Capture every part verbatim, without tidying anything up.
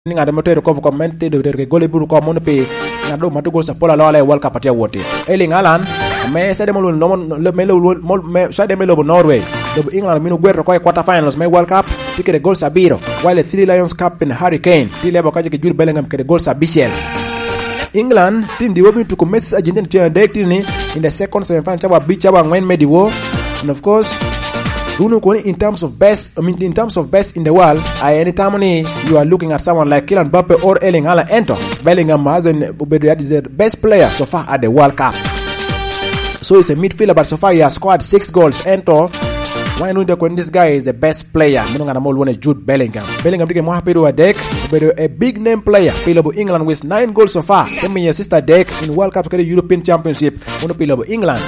ni ngade motero ko ko mente de de gole buru ko mon pe ngado matu gol sa pola la World Cup atia wote Erling Haaland me sa de mo no le me lo me sa de me lo Norway do England minu guerra ko quarter finals me World Cup tike de gol sa biro while Three Lions captain Harry Kane ti lebo kaje ke Jude Bellingham ke de gol sa Bichel England tin di wobi to ko Messi Argentina to direct ni in the second semi-final chawa bicha wa ngwen mediwo and of course in terms of best, I mean in terms of best in the world, I anytime you are looking at someone like Kylian Mbappe or Erling Haaland enter, Bellingham has an is the best player so far at the World Cup. So he's a midfielder, but so far he has scored six goals. Enter. Why know that this guy is the best player? I don't know Jude Bellingham. Bellingham dike mo happy to deck, but a big name player. Pillabo England with nine goals so far. Then your sister deck in World Cup, the European Championship. Uno Pillabo England.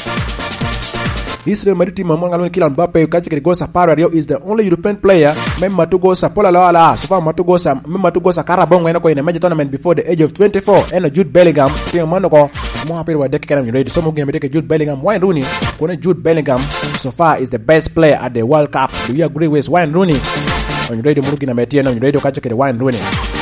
Israel Maritime Mongalon Kylian Mbappe kaje ke goal sa Parario is the only European player member to go sa Pola Lala so far matu go sa member to go sa Carabao ina ko in a major tournament before the age of twenty-four and Jude Bellingham te mano ko mo happy wa dek kanam ready so mo game dek Jude Bellingham Wayne Rooney ko Jude Bellingham so far is the best player at the World Cup. Do you agree with Wayne Rooney? On ready mo gina metie na ready kaje ke Wayne Rooney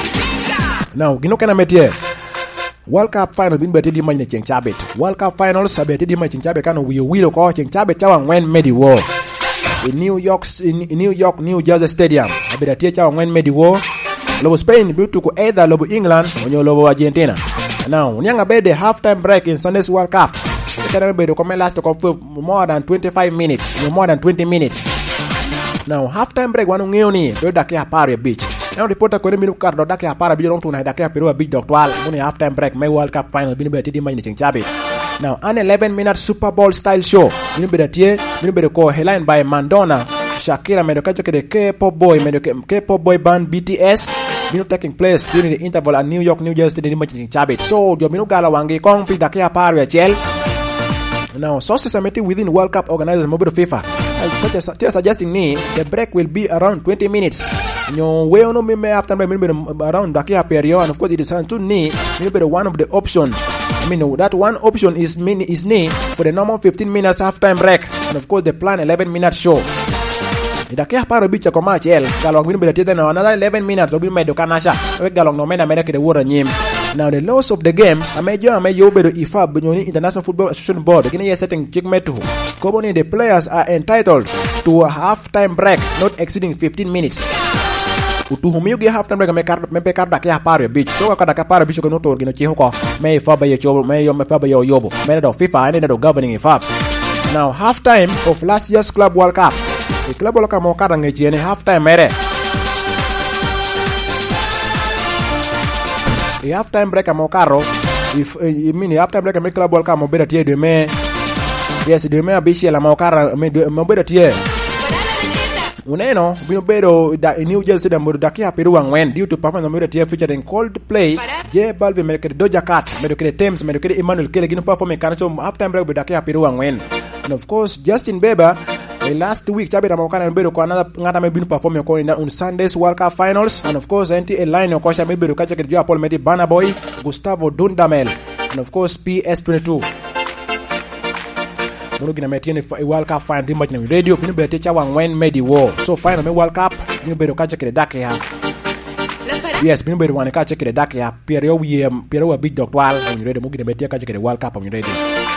now gino kana metie World Cup final bin beti di manye cheng chabet World Cup finals sabeti di manye cheng chabet kana wi wi ko cheng chabet chawa ngwen medi wo in New York in, in New York New Jersey Stadium abeti chawa ngwen medi wo lobo Spain bitu ko either lobo England onyo lobo Argentina now nyanga be the half time break in Sunday's World Cup kana be ko me last ko more than twenty-five minutes no more than twenty minutes now half time break wanu ngeoni do dake apare beach. Now reporter ko minu kardo dake apara bi rongtu na dake apero big doctoral muni half time break my World Cup final binu beti di manye cheng chabet now an eleven minute Super Bowl style show binu bedatie binu be ko headline by Madonna Shakira medo kaje ke de K-pop boy medo K-pop boy band B T S binu taking place during the interval at New York New Jersey di manye cheng chabet so jo minu gala wangi kong pi dake apara ya chel now sources are meeting within World Cup organizers mobile FIFA such as they are suggesting ni the break will be around twenty minutes no way no me after me around dake aperiod and of course it is to ni maybe one of the option I mean that one option is mean is ni for the normal fifteen minutes half time break and of course the plan eleven minute show dake aparo bicha ko match el galong bin be na another eleven minutes obi medo kanasha we galong no mena mena ke de wora nyim. Now the loss of the game amejo amejo bedo I F A B Bunyoni International Football Association Board kini ye setting jigmetu koboni the players are entitled to a half time break not exceeding fifteen minutes utuhumiyo ge half time break me card me be card dake aparo beach so ka dake aparo beach ko no to gino chi hoko me I F A B ye chobo me yo me F A B yo yobo me do FIFA and do governing I F A B. Now half time of last year's Club World Cup the Club World Cup mo kada ngeji ni half time mere the half time break mo karo if uh, I mean half time break me Club World Cup mo beda tie de me yes de me abishi la mo kara me mo beda tie uneno bino bedo da New Jersey da mo dake aperu wangwen due to performance mo beda tie featuring Coldplay J Balvin me ke Doja Cat me ke Thames me ke Emmanuel Kele gino performing kana so half time break dake aperu wangwen and of course Justin Bieber uh, last week chabeta mo kana bedo ko another ngata me bino performing ko in on Sunday's World Cup finals and of course anti a line ko sha me bedo kache ke Paul Medi Burna Boy Gustavo Dudamel and of course P S twenty-two Munu gina metini World Cup final di match na radio bino bedo techa wangwen medi wo so final me World Cup bino bedo kache ke dake ya yes bino bedo wane kache ke dake ya Pierre wi Pierre wa big doctoral on radio mo gina bedo kache ke World Cup on radio.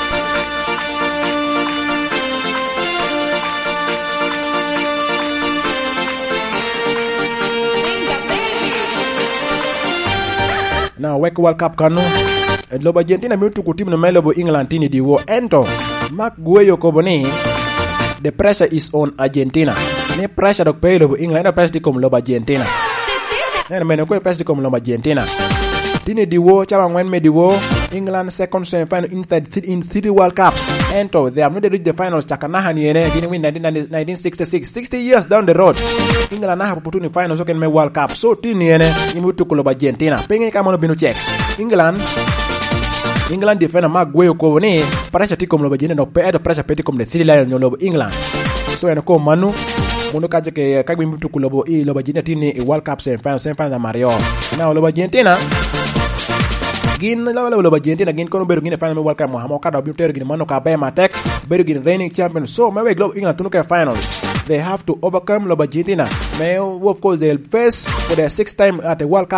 Now wek World Cup kanu loba Argentina mi tuku timu no melobo England tini di wo ento Mark Gueyo koboni the pressure is on Argentina ne pressure dok pe lobo England na pressure di kom loba Argentina ne meno ko pressure di kom loba Argentina tini di wo chawa ngwen me di wo England second semi final in third in three World Cups ento they have not reached the finals chakanaha ni ene gini win nineteen sixty-six sixty years down the road England na hapo ni finals okay me World Cup so tini ene imutu ko loba Argentina pengen kama no binu check England England defender Mark Gueyo ko ni pressure tikom loba Argentina no pe edo pressure petikom the three lions no loba England so ene ko manu mundo kaje ke kagbi mutu ko loba i loba Argentina tini World Cup semi final semi final Mario na loba Argentina gin la la la Argentina gin kono beru gin final World Cup mo hamo kada bi ter gin mano ka be ma tek beru gin reigning champion so me we globe England tunu ka finals they have to overcome Argentina. May, of course, they'll face for their sixth time at the World Cup.